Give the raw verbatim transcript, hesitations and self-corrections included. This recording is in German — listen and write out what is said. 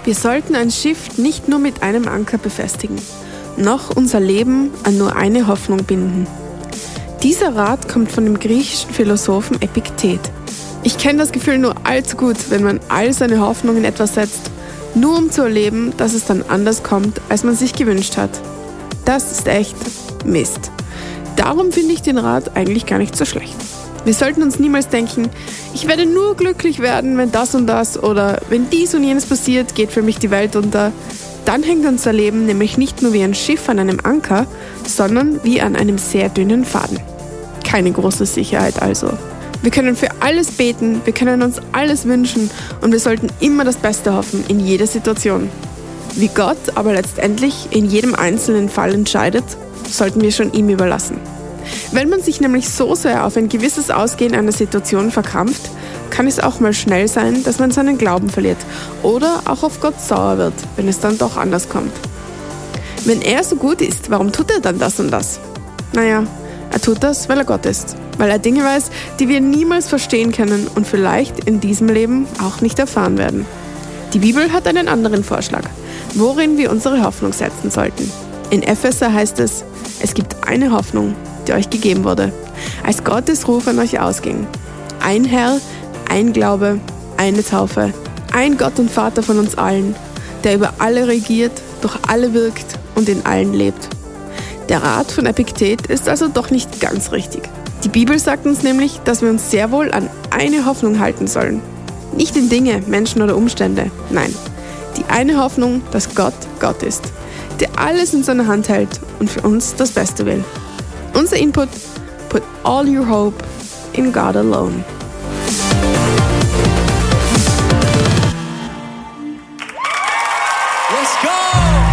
Wir sollten ein Schiff nicht nur mit einem Anker befestigen, noch unser Leben an nur eine Hoffnung binden. Dieser Rat kommt von dem griechischen Philosophen Epiktet. Ich kenne das Gefühl nur allzu gut, wenn man all seine Hoffnung in etwas setzt, nur um zu erleben, dass es dann anders kommt, als man sich gewünscht hat. Das ist echt Mist. Darum finde ich den Rat eigentlich gar nicht so schlecht. Wir sollten uns niemals denken, ich werde nur glücklich werden, wenn das und das oder wenn dies und jenes passiert, geht für mich die Welt unter. Dann hängt unser Leben nämlich nicht nur wie ein Schiff an einem Anker, sondern wie an einem sehr dünnen Faden. Keine große Sicherheit also. Wir können für alles beten, wir können uns alles wünschen und wir sollten immer das Beste hoffen in jeder Situation. Wie Gott aber letztendlich in jedem einzelnen Fall entscheidet, sollten wir schon ihm überlassen. Wenn man sich nämlich so sehr auf ein gewisses Ausgehen einer Situation verkrampft, kann es auch mal schnell sein, dass man seinen Glauben verliert oder auch auf Gott sauer wird, wenn es dann doch anders kommt. Wenn er so gut ist, warum tut er dann das und das? Naja, er tut das, weil er Gott ist, weil er Dinge weiß, die wir niemals verstehen können und vielleicht in diesem Leben auch nicht erfahren werden. Die Bibel hat einen anderen Vorschlag, worin wir unsere Hoffnung setzen sollten. In Epheser heißt es, es gibt eine Hoffnung, die euch gegeben wurde, als Gottes Ruf an euch ausging. Ein Herr, ein Glaube, eine Taufe, ein Gott und Vater von uns allen, der über alle regiert, durch alle wirkt und in allen lebt. Der Rat von Epiktet ist also doch nicht ganz richtig. Die Bibel sagt uns nämlich, dass wir uns sehr wohl an eine Hoffnung halten sollen. Nicht in Dinge, Menschen oder Umstände, nein. Die eine Hoffnung, dass Gott Gott ist, der alles in seiner Hand hält und für uns das Beste will. Unser Input: Put all your hope in God alone. Let's go!